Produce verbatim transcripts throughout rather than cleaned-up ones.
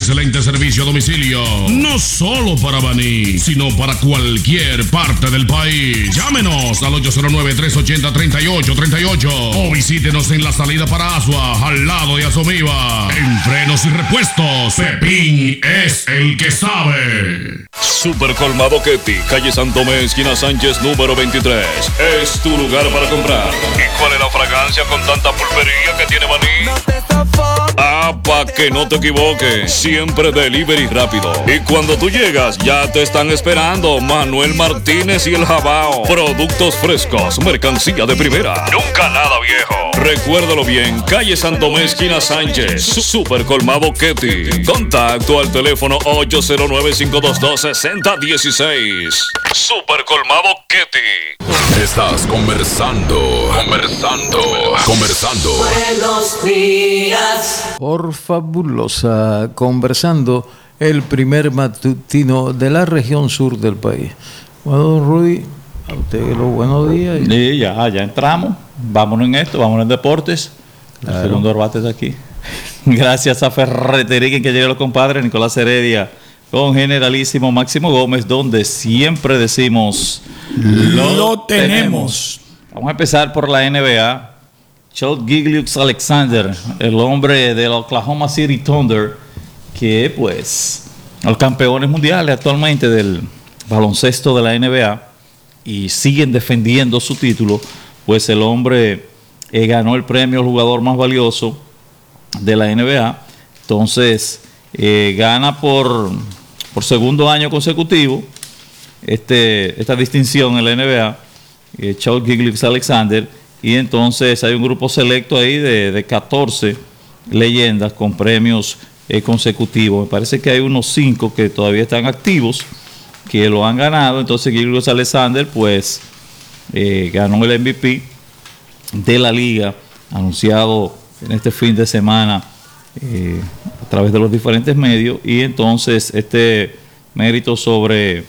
excelente servicio a domicilio. No solo para Baní, sino para cualquier parte del país. Llámenos al ocho cero nueve, tres ocho cero, tres ocho tres ocho o visítenos en la salida para Asua, al lado de Asomiva. En frenos y repuestos, Pepín es el que sabe. Super Colmado Ketty, calle Santo Tomé, esquina Sánchez, número veintitrés. Es tu lugar para comprar. ¿Y cuál es la fragancia con tanta pulpería que tiene Baní? No te sofoques. Ah, pa' que no te equivoques. Siempre delivery rápido. Y cuando tú llegas, ya te están esperando Manuel Martínez y el Jabao. Productos frescos, mercancía de primera. Nunca nada viejo. Recuérdalo bien, calle Santo Tomé, esquina Sánchez. Super Colmado Ketty. Contacto al teléfono ocho cero nueve, cinco dos dos, seis cero uno seis. Super Colmado Ketty. Estás conversando, conversando, conversando. Buenos días. Por Fabulosa, conversando, el primer matutino de la región sur del país. Bueno, don Rudy, a usted los buenos días. Sí, ya, ya entramos. Vámonos en esto, vámonos en deportes. Claro. El segundo debate está aquí. Gracias a Ferretería que llega los compadres, Nicolás Heredia, con Generalísimo Máximo Gómez, donde siempre decimos lo, lo tenemos. Vamos a empezar por la N B A. Shai Gilgeous-Alexander, el hombre del Oklahoma City Thunder, que pues los campeones mundiales actualmente del baloncesto de la N B A y siguen defendiendo su título, pues el hombre eh, ganó el premio al jugador más valioso de la N B A. Entonces eh, gana por, por segundo año consecutivo este, esta distinción en la N B A, eh, Shai Gilgeous-Alexander. Y entonces hay un grupo selecto ahí de, de catorce leyendas con premios eh, consecutivos. Me parece que hay unos cinco que todavía están activos, que lo han ganado. Entonces Gilgeous-Alexander pues eh, ganó el M V P de la liga, anunciado en este fin de semana eh, a través de los diferentes medios. Y entonces este mérito sobre...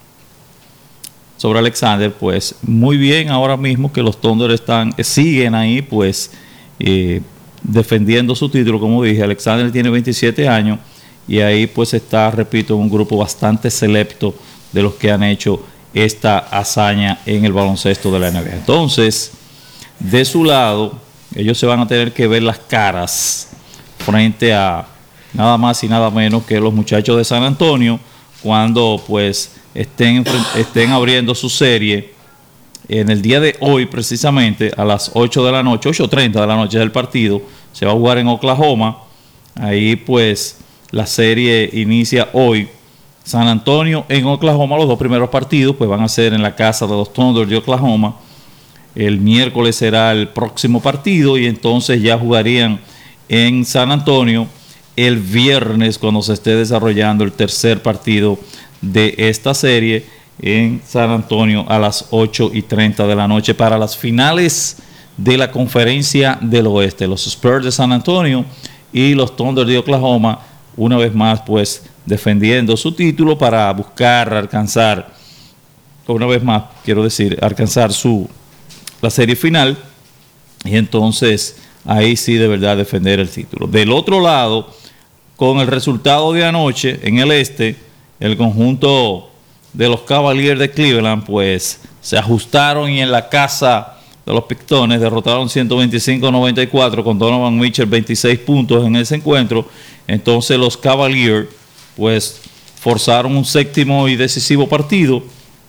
sobre Alexander, pues muy bien ahora mismo que los Thunder están, siguen ahí pues eh, defendiendo su título. Como dije, Alexander tiene veintisiete años y ahí pues está, repito, un grupo bastante selecto de los que han hecho esta hazaña en el baloncesto de la N B A. Entonces, de su lado, ellos se van a tener que ver las caras frente a nada más y nada menos que los muchachos de San Antonio, cuando pues Estén, estén abriendo su serie en el día de hoy, precisamente a las ocho de la noche, ocho treinta de la noche del partido. Se va a jugar en Oklahoma. Ahí pues la serie inicia hoy. San Antonio en Oklahoma, los dos primeros partidos pues van a ser en la casa de los Thunder de Oklahoma. El miércoles será el próximo partido y entonces ya jugarían en San Antonio el viernes, cuando se esté desarrollando el tercer partido de esta serie en San Antonio a las ocho y treinta de la noche para las finales de la Conferencia del Oeste. Los Spurs de San Antonio y los Thunder de Oklahoma, una vez más pues defendiendo su título para buscar alcanzar, una vez más quiero decir, alcanzar su la serie final y entonces ahí sí de verdad defender el título. Del otro lado, con el resultado de anoche en el este, el conjunto de los Cavaliers de Cleveland pues se ajustaron y en la casa de los Pistones derrotaron ciento veinticinco a noventa y cuatro con Donovan Mitchell veintiséis puntos en ese encuentro. Entonces los Cavaliers pues forzaron un séptimo y decisivo partido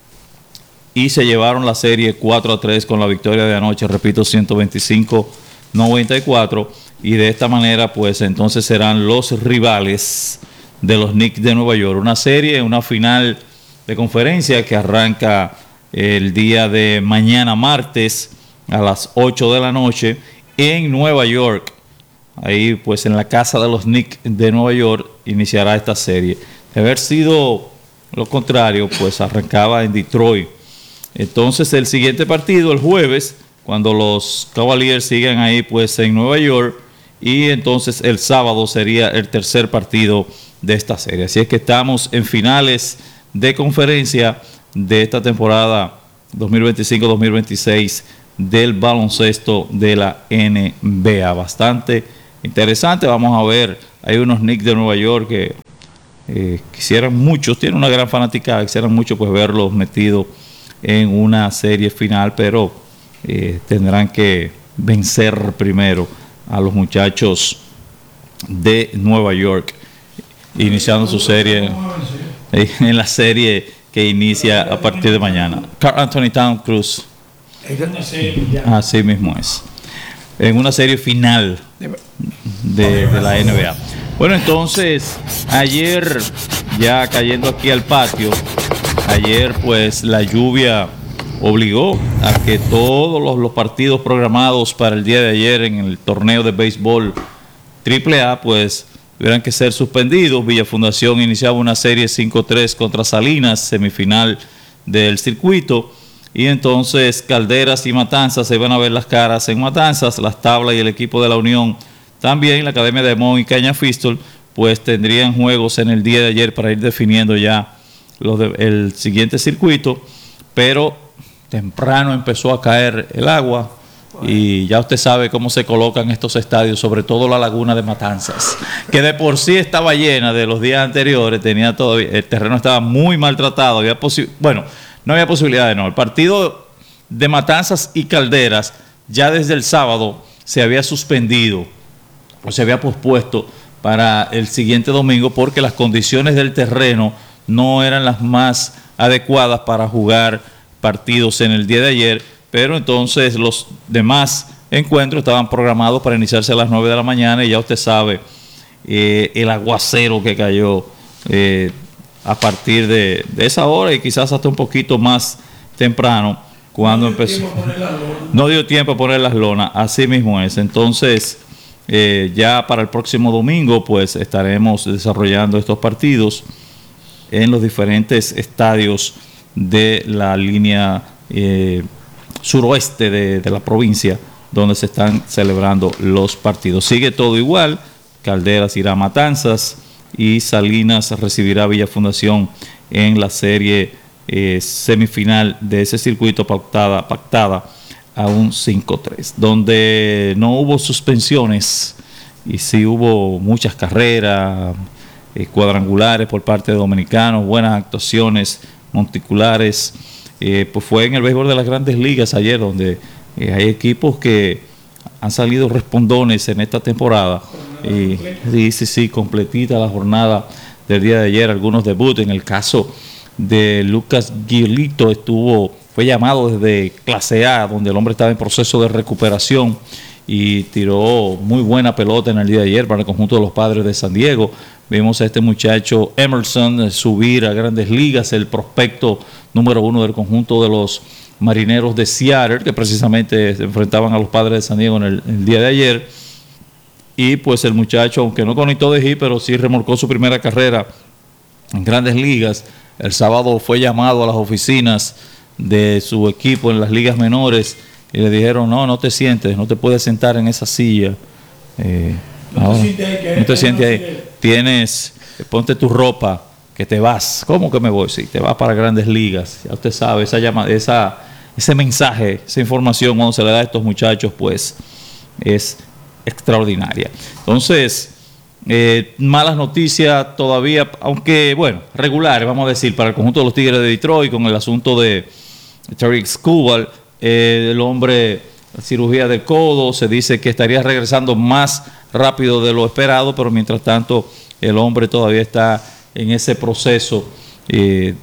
y se llevaron la serie cuatro a tres con la victoria de anoche, repito, ciento veinticinco a noventa y cuatro, y de esta manera pues entonces serán los rivales de los Knicks de Nueva York. Una serie, una final de conferencia que arranca el día de mañana martes a las ocho de la noche en Nueva York. Ahí pues en la casa de los Knicks de Nueva York iniciará esta serie. De haber sido lo contrario, pues arrancaba en Detroit. Entonces el siguiente partido el jueves, cuando los Cavaliers sigan ahí pues en Nueva York, y entonces el sábado sería el tercer partido de esta serie. Así es que estamos en finales de conferencia de esta temporada dos mil veinticinco dos mil veintiséis del baloncesto de la N B A. Bastante interesante. Vamos a ver, hay unos Knicks de Nueva York que eh, quisieran muchos, tiene una gran fanaticada, quisieran mucho pues verlos metidos en una serie final, pero eh, tendrán que vencer primero a los muchachos de Nueva York, iniciando su serie eh, en la serie que inicia a partir de mañana. Karl Anthony Towns Cruz, así mismo es, en una serie final de, de la N B A. Bueno, entonces ayer, ya cayendo aquí al patio, ayer pues la lluvia obligó a que todos los, los partidos programados para el día de ayer en el torneo de béisbol triple A pues tuvieran que ser suspendidos. Villa Fundación iniciaba una serie cinco tres contra Salinas, semifinal del circuito, y entonces Calderas y Matanzas se iban a ver las caras en Matanzas. Las Tablas y el equipo de la Unión también, la Academia de Mon y Caña Fistol, pues tendrían juegos en el día de ayer para ir definiendo ya los de, el siguiente circuito, pero temprano empezó a caer el agua y ya usted sabe cómo se colocan estos estadios, sobre todo la Laguna de Matanzas, que de por sí estaba llena de los días anteriores, tenía todavía, el terreno estaba muy maltratado, había posi- bueno, no había posibilidad de no. El partido de Matanzas y Calderas ya desde el sábado se había suspendido o se había pospuesto para el siguiente domingo porque las condiciones del terreno no eran las más adecuadas para jugar partidos en el día de ayer, pero entonces los demás encuentros estaban programados para iniciarse a las nueve de la mañana y ya usted sabe eh, el aguacero que cayó eh, a partir de, de esa hora y quizás hasta un poquito más temprano cuando no empezó. No dio tiempo a poner las lonas, así mismo es. Entonces eh, ya para el próximo domingo pues estaremos desarrollando estos partidos en los diferentes estadios de la línea eh, suroeste de, de la provincia donde se están celebrando los partidos. Sigue todo igual, Calderas irá a Matanzas y Salinas recibirá Villa Fundación en la serie eh, semifinal de ese circuito pactada, pactada a un cinco tres, donde no hubo suspensiones y sí hubo muchas carreras, eh, cuadrangulares por parte de dominicanos, buenas actuaciones monticulares. Eh, pues fue en el béisbol de las Grandes Ligas ayer, donde eh, hay equipos que han salido respondones en esta temporada. Y sí, sí, sí, completita la jornada del día de ayer, algunos debut. En el caso de Lucas Giolito, estuvo, fue llamado desde clase A, donde el hombre estaba en proceso de recuperación y tiró muy buena pelota en el día de ayer para el conjunto de los Padres de San Diego. Vimos a este muchacho Emerson subir a Grandes Ligas, el prospecto número uno del conjunto de los Marineros de Seattle, que precisamente se enfrentaban a los Padres de San Diego en el, el día de ayer. Y pues el muchacho, aunque no conectó de hit, pero sí remolcó su primera carrera en Grandes Ligas. El sábado fue llamado a las oficinas de su equipo en las ligas menores y le dijeron, no, no te sientes, no te puedes sentar en esa silla. Eh, no, ahora, te sientes ahí. No te sientes ahí. Tienes, ponte tu ropa, que te vas. ¿Cómo que me voy? Sí, te vas para Grandes Ligas. Ya usted sabe, esa llama, esa, ese mensaje, esa información cuando se le da a estos muchachos, pues es extraordinaria. Entonces, eh, malas noticias todavía, aunque, bueno, regulares, vamos a decir, para el conjunto de los Tigres de Detroit, con el asunto de Tarik Skubal, eh, el hombre, cirugía del codo, se dice que estaría regresando más rápido de lo esperado, pero mientras tanto el hombre todavía está en ese proceso eh,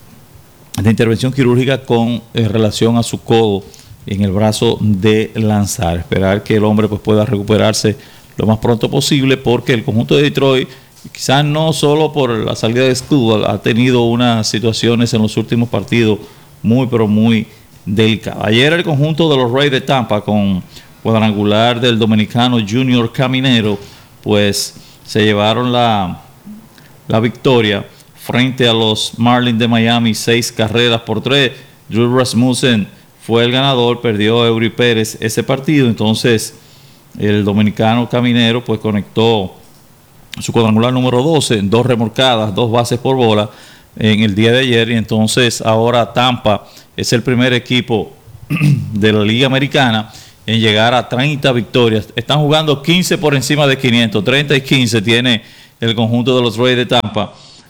de intervención quirúrgica con eh, relación a su codo en el brazo de lanzar. Esperar que el hombre pues pueda recuperarse lo más pronto posible, porque el conjunto de Detroit, quizás no solo por la salida de Skubal, ha tenido unas situaciones en los últimos partidos muy pero muy delicadas. Ayer el conjunto de los Rays de Tampa, con cuadrangular del dominicano Junior Caminero, pues se llevaron la, la victoria frente a los Marlins de Miami, seis carreras por tres. Drew Rasmussen fue el ganador, perdió a Eury Pérez ese partido. Entonces el dominicano Caminero pues conectó su cuadrangular número doce, dos remolcadas, dos bases por bola en el día de ayer, y entonces ahora Tampa es el primer equipo de la Liga Americana en llegar a treinta victorias. Están jugando quince por encima de quinientos, treinta y quince tiene el conjunto de los Rays de Tampa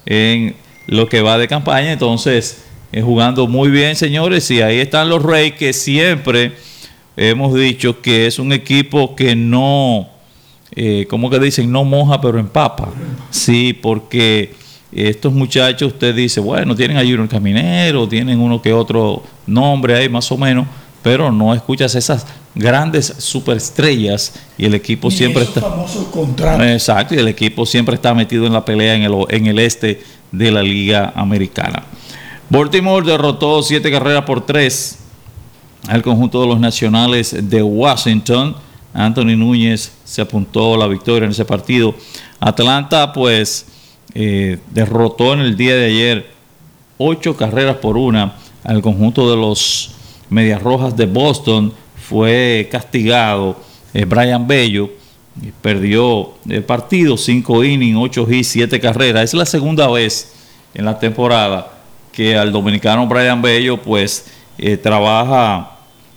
en lo que va de campaña. Entonces, eh, jugando muy bien, señores, y ahí están los Rays, que siempre hemos dicho que es un equipo que no, eh, ¿cómo que dicen? No moja, pero empapa. Sí, porque estos muchachos, usted dice, bueno, tienen a Junior Caminero, tienen uno que otro nombre ahí más o menos, pero no escuchas esas grandes superestrellas y el equipo Ni siempre esos está... famosos contratos. Exacto, y el equipo siempre está metido en la pelea en el, en el este de la Liga Americana. Baltimore derrotó siete carreras por tres al conjunto de los Nacionales de Washington. Anthony Núñez se apuntó a la victoria en ese partido. Atlanta, pues, eh, derrotó en el día de ayer ocho carreras por una al conjunto de los Medias Rojas de Boston. Fue castigado eh, Brian Bello, y perdió el partido, cinco innings, ocho hits, siete carreras. Es la segunda vez en la temporada que al dominicano Brian Bello pues eh, trabaja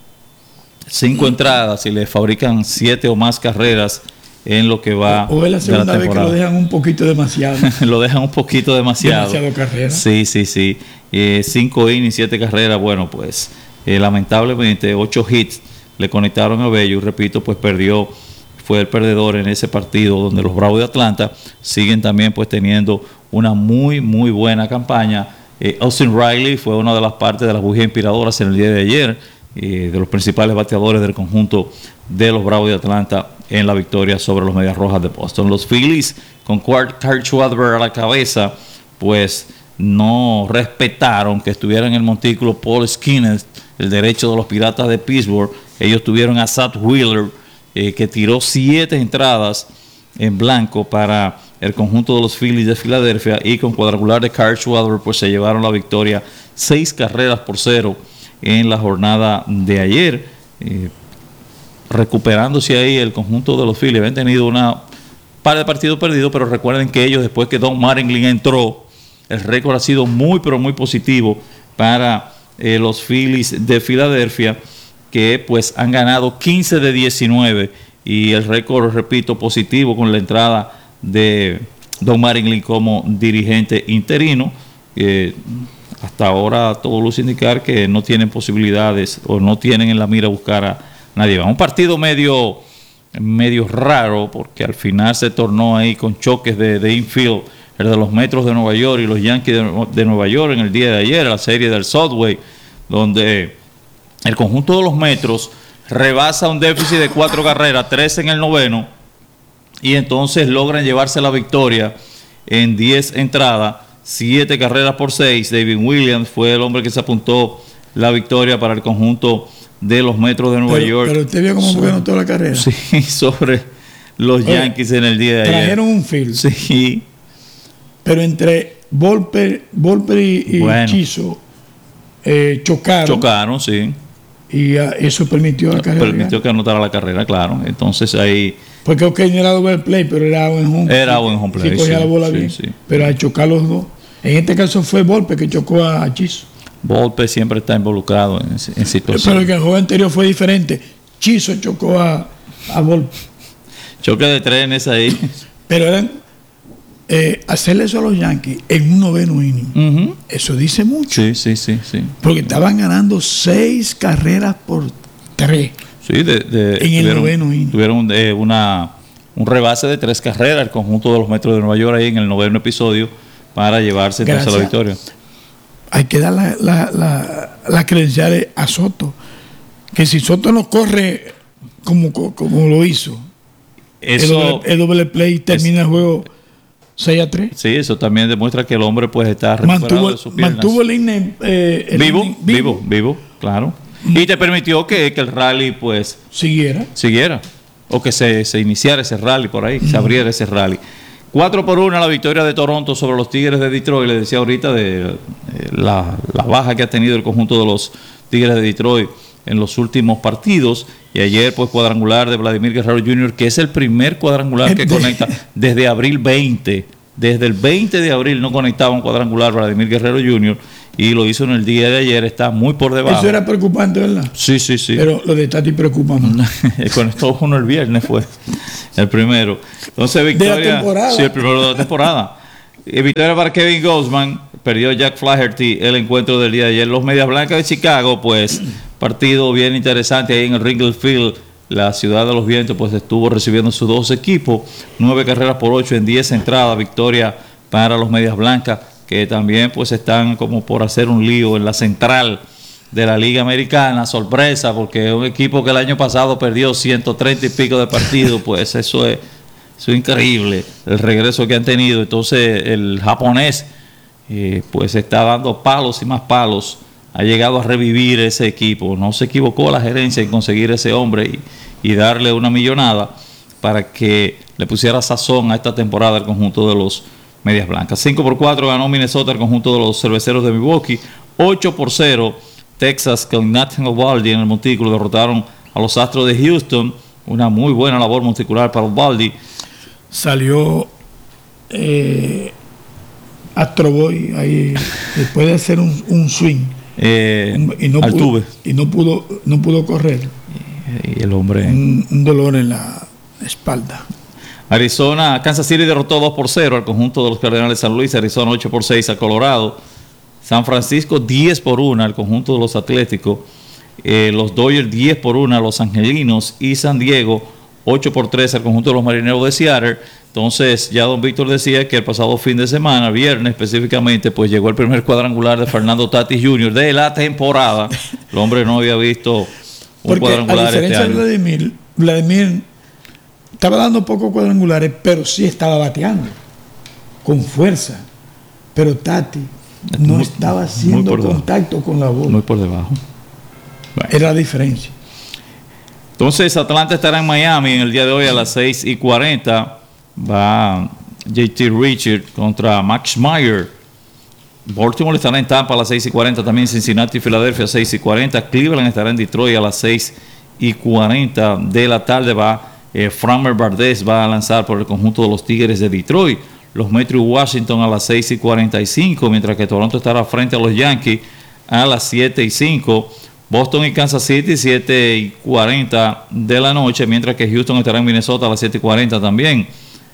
cinco entradas y le fabrican siete o más carreras en lo que va o es la segunda de la vez que lo dejan un poquito demasiado. Lo dejan un poquito demasiado. Demasiado carrera. Sí, sí, sí. Eh, cinco innings, siete carreras. Bueno, pues eh, lamentablemente ocho hits le conectaron a Bello y repito, pues perdió, fue el perdedor en ese partido donde los Bravos de Atlanta siguen también pues teniendo una muy, muy buena campaña. Eh, Austin Riley fue una de las partes de las bujías inspiradoras en el día de ayer, eh, de los principales bateadores del conjunto de los Bravos de Atlanta en la victoria sobre los Medias Rojas de Boston. Los Phillies, con Kyle Schwarber a la cabeza, pues no respetaron que estuviera en el montículo Paul Skinner, el derecho de los Piratas de Pittsburgh. Ellos tuvieron a Zach Wheeler, eh, que tiró siete entradas en blanco para el conjunto de los Phillies de Filadelfia, y con cuadrangular de Kyle Schwarber pues se llevaron la victoria seis carreras por cero en la jornada de ayer, eh, recuperándose ahí el conjunto de los Phillies. Habían tenido una par de partidos perdidos, pero recuerden que ellos, después que Don Mattingly entró, el récord ha sido muy pero muy positivo para eh, los Phillies de Filadelfia, que pues han ganado quince de diecinueve, y el récord, repito, positivo con la entrada de Don Mattingly como dirigente interino. Eh, hasta ahora todo luce indicar que no tienen posibilidades o no tienen en la mira buscar a nadie. Un partido medio, medio raro, porque al final se tornó ahí con choques de, de infield, el de los Metros de Nueva York y los Yankees de, de Nueva York en el día de ayer, la serie del Subway, donde el conjunto de los Metros rebasa un déficit de cuatro carreras, tres en el noveno, y entonces logran llevarse la victoria en diez entradas, siete carreras por seis. David Williams fue el hombre que se apuntó la victoria para el conjunto de los Metros de Nueva pero, York. Pero usted vio cómo fue anotó la carrera. Sí, sobre los Oye, Yankees en el día de ayer. Trajeron un field. Sí. Pero entre Volper, Volper y, y Bueno. Chiso eh, chocaron. Chocaron, sí. Y uh, eso permitió la carrera. Permitió que anotara la carrera, claro. Entonces ahí... Porque ok, no era double play, pero era buen home play. Era buen home play, Sí, cogía sí, la bola sí, bien. sí. Pero al chocar los dos. En este caso fue Volpe que chocó a Chiso. Volpe siempre está involucrado en, en situaciones. Pero que el juego anterior fue diferente. Chiso chocó a, a Volpe. Choque de trenes ahí. Pero eran eh, hacerle eso a los Yankees en un noveno inning. Uh-huh. Eso dice mucho. Sí, sí, sí, sí. Porque estaban ganando seis carreras por tres. Sí, de, de, En el tuvieron, noveno inning. tuvieron eh, una, un rebase de tres carreras el conjunto de los Metros de Nueva York ahí en el noveno episodio para llevarse entonces Gracias. la victoria. Hay que dar las la, la, la credenciales a Soto. Que si Soto no corre como, como lo hizo, Eso, el, doble, el doble play termina el juego seis a tres. sí, eso también demuestra que el hombre pues está recuperado Mantuvo, de sus piernas. mantuvo el inning, eh, el vivo, inning vivo, vivo, claro. Y te permitió que, que el rally pues Siguiera. siguiera, o que se, se iniciara ese rally por ahí, se abriera ese rally. cuatro por uno la victoria de Toronto sobre los Tigres de Detroit. Le decía ahorita de eh, la, la baja que ha tenido el conjunto de los Tigres de Detroit en los últimos partidos. Y ayer pues cuadrangular de Vladimir Guerrero junior, que es el primer cuadrangular que conecta desde abril veinte. Desde el veinte de abril no conectaba un cuadrangular Vladimir Guerrero junior, y lo hizo en el día de ayer. Está muy por debajo. Eso era preocupante, ¿verdad? Sí, sí, sí. Pero lo de Tati preocupa más. Conectó uno el viernes, fue el primero. Entonces, victoria. De la temporada. Sí, el primero de la temporada. Y victoria para Kevin Gausman. Perdió Jack Flaherty el encuentro del día de ayer. Los Medias Blancas de Chicago, pues, partido bien interesante ahí en el Wrigley Field. La ciudad de los vientos, pues, estuvo recibiendo sus dos equipos. Nueve carreras por ocho en diez entradas. Victoria para los Medias Blancas, que también, pues, están como por hacer un lío en la central de la Liga Americana. Sorpresa, porque un equipo que el año pasado perdió ciento treinta y pico de partidos, pues, eso es... Eso es increíble, el regreso que han tenido. Entonces el japonés eh, pues está dando palos y más palos. Ha llegado a revivir ese equipo. No se equivocó la gerencia en conseguir ese hombre y, y darle una millonada para que le pusiera sazón a esta temporada al conjunto de los Medias Blancas. cinco por cuatro ganó Minnesota el conjunto de los Cerveceros de Milwaukee. ocho por cero Texas con Nathan Eovaldi en el montículo derrotaron a los Astros de Houston. Una muy buena labor monticular para Eovaldi. Salió eh, Astro Boy ahí después de hacer un, un swing eh, un, y, no pudo, y no pudo no pudo correr y el hombre un, un dolor en la espalda. Arizona, Kansas City derrotó dos por cero al conjunto de los Cardenales de San Luis. Arizona ocho por seis a Colorado. San Francisco diez por uno al conjunto de los Atléticos. eh, los Dodgers diez por uno a los Angelinos y San Diego ocho por tres al conjunto de los Marineros de Seattle. Entonces, ya don Víctor decía que el pasado fin de semana, viernes específicamente, pues llegó el primer cuadrangular de Fernando Tatis junior de la temporada. El hombre no había visto un Porque, cuadrangular a diferencia este año. de Vladimir, Vladimir estaba dando pocos cuadrangulares, pero sí estaba bateando con fuerza. Pero Tati no Muy- estaba muy haciendo por debajo. contacto con la bola. Muy por debajo. Bueno. Era la diferencia. Entonces, Atlanta estará en Miami en el día de hoy a las seis y cuarenta. Va J T Richard contra Max Meyer. Baltimore estará en Tampa a las seis y cuarenta. También Cincinnati y Filadelfia a seis y cuarenta. Cleveland estará en Detroit a las seis y cuarenta de la tarde. Va eh, Framber Valdez va a lanzar por el conjunto de los Tigres de Detroit. Los Metro y Washington a las seis y cuarenta y cinco. Mientras que Toronto estará frente a los Yankees a las siete y cinco. Boston y Kansas City siete y cuarenta de la noche, mientras que Houston estará en Minnesota a las siete y cuarenta también.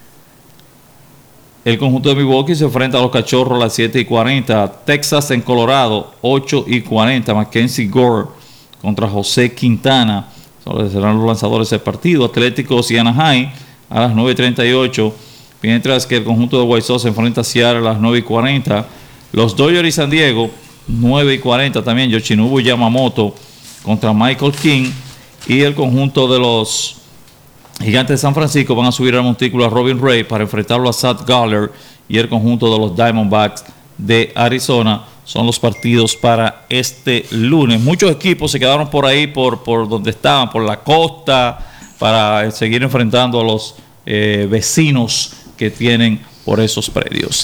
El conjunto de Milwaukee se enfrenta a los Cachorros a las siete y cuarenta. Texas en Colorado ocho y cuarenta. Mackenzie Gore contra José Quintana. Serán los lanzadores del partido. Atléticos y Anaheim a las nueve y treinta y ocho. Mientras que el conjunto de White Sox se enfrenta a Seattle a las nueve y cuarenta. Los Dodgers y San Diego nueve y cuarenta también. Yoshinobu Yamamoto contra Michael King. Y el conjunto de los Gigantes de San Francisco van a subir al montículo a Robin Ray para enfrentarlo a Zach Galler. Y el conjunto de los Diamondbacks de Arizona. Son los partidos para este lunes. Muchos equipos se quedaron por ahí, por, por donde estaban, por la costa, para seguir enfrentando a los eh, vecinos que tienen por esos predios.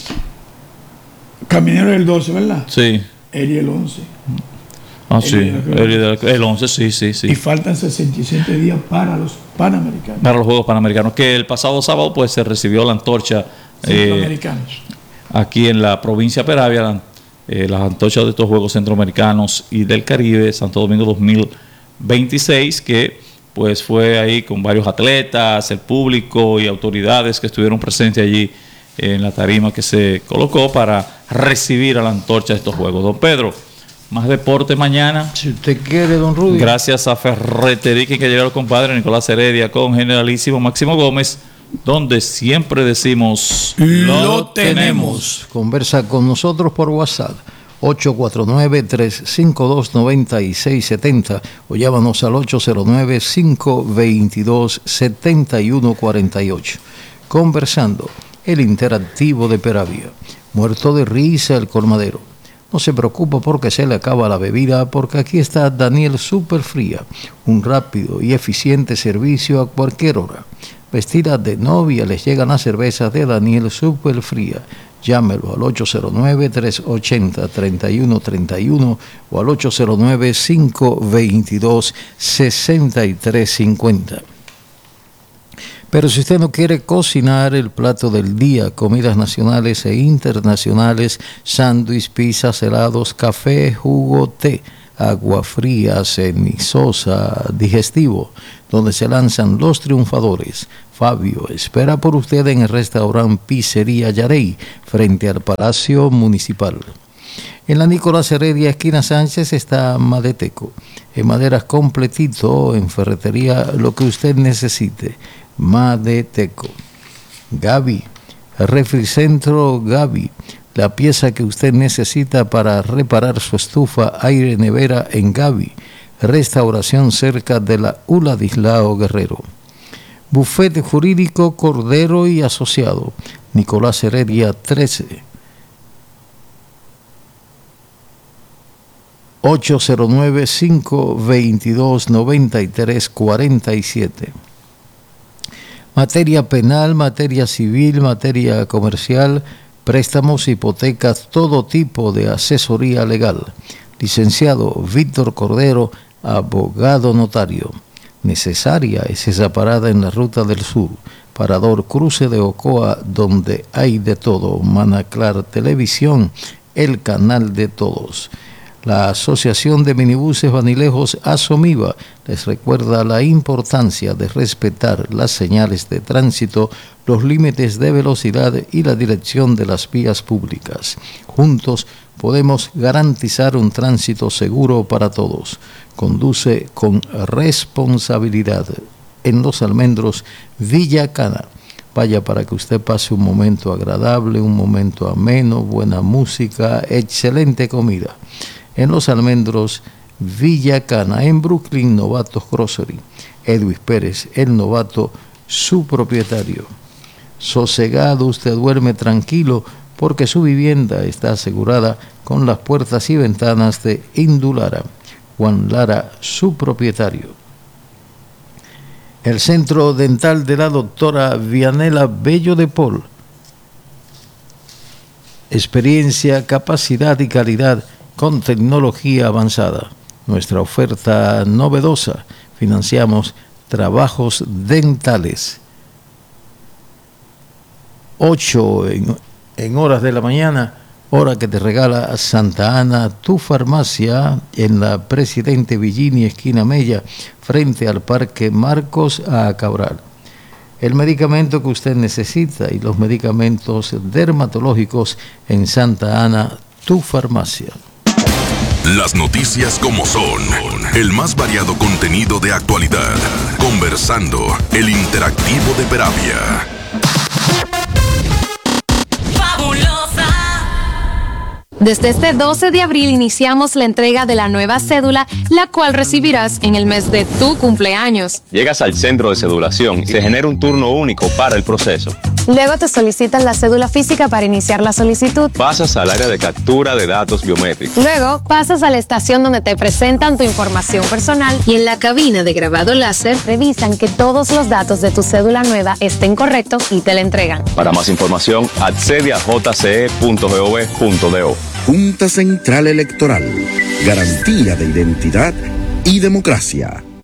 Caminero el doce, ¿verdad? Sí. Eri el once. Ah, sí. El- El, el once, sí, sí, sí. Y faltan sesenta y siete días para los Panamericanos. Para los Juegos Panamericanos, que el pasado sábado pues se recibió la antorcha eh, Centroamericanos. aquí en la provincia de Peravia, la, eh, las antorchas de estos Juegos Centroamericanos y del Caribe, Santo Domingo dos mil veintiséis, que pues fue ahí con varios atletas, el público y autoridades que estuvieron presentes allí en la tarima que se colocó para recibir a la antorcha de estos Juegos. Don Pedro, más deporte mañana. Si usted quiere, don Rudy. Gracias a Ferretería que llegó el compadre Nicolás Heredia con Generalísimo Máximo Gómez, donde siempre decimos Lo tenemos. Conversa con nosotros por WhatsApp ocho cuatro nueve, tres cinco dos, nueve seis siete cero o llámanos al ocho cero nueve, cinco dos dos, siete uno cuatro ocho. Conversando, el interactivo de Peravia. Muerto de risa el colmadero. No se preocupa porque se le acaba la bebida, porque aquí está Daniel Superfría, un rápido y eficiente servicio a cualquier hora. Vestida de novia les llegan las cervezas de Daniel Superfría. Llámelo al ocho cero nueve, tres ocho cero, tres uno tres uno o al ocho cero nueve, cinco dos dos, seis tres cinco cero. Pero si usted no quiere cocinar el plato del día, comidas nacionales e internacionales, sándwich, pizzas, helados, café, jugo, té, agua fría, cenizosa, digestivo, donde se lanzan los triunfadores. Fabio espera por usted en el restaurante Pizzería Yarey, frente al Palacio Municipal. En la Nicolás Heredia, esquina Sánchez, está Madeteco. En maderas completito, en ferretería, lo que usted necesite. Madeteco. Gaby, Refricentro Gaby, la pieza que usted necesita para reparar su estufa, aire, nevera en Gaby. Restauración cerca de la U L A Dislao Guerrero. Bufete Jurídico Cordero y Asociado, Nicolás Heredia trece. ocho cero nueve, cinco dos dos, nueve tres cuatro siete. Materia penal, materia civil, materia comercial, préstamos, hipotecas, todo tipo de asesoría legal. Licenciado Víctor Cordero, abogado notario. Necesaria es esa parada en la Ruta del Sur, Parador Cruce de Ocoa, donde hay de todo. Manaclar Televisión, el canal de todos. La Asociación de Minibuses Vanilejos Asomiva les recuerda la importancia de respetar las señales de tránsito, los límites de velocidad y la dirección de las vías públicas. Juntos podemos garantizar un tránsito seguro para todos. Conduce con responsabilidad. En Los Almendros, Villa Cana. Vaya para que usted pase un momento agradable, un momento ameno, buena música, excelente comida. En Los Almendros, Villa Cana, en Brooklyn, Novatos Grocery. Edwin Pérez, el novato, su propietario. Sosegado, usted duerme tranquilo porque su vivienda está asegurada con las puertas y ventanas de Indulara. Juan Lara, su propietario. El Centro Dental de la doctora Vianela Bello de Paul. Experiencia, capacidad y calidad con tecnología avanzada. Nuestra oferta novedosa. Financiamos trabajos dentales. ocho en, en horas de la mañana, hora que te regala Santa Ana, tu farmacia, en la Presidente Villini, esquina Mella, frente al Parque Marcos a Cabral. El medicamento que usted necesita y los medicamentos dermatológicos en Santa Ana, tu farmacia. Las noticias como son, el más variado contenido de actualidad, conversando, el interactivo de Peravia. Desde este doce de abril iniciamos la entrega de la nueva cédula, la cual recibirás en el mes de tu cumpleaños. Llegas al centro de cedulación y se genera un turno único para el proceso. Luego te solicitan la cédula física para iniciar la solicitud. Pasas al área de captura de datos biométricos. Luego pasas a la estación donde te presentan tu información personal y en la cabina de grabado láser revisan que todos los datos de tu cédula nueva estén correctos y te la entregan. Para más información, accede a j c e punto gov punto do. Junta Central Electoral. Garantía de identidad y democracia.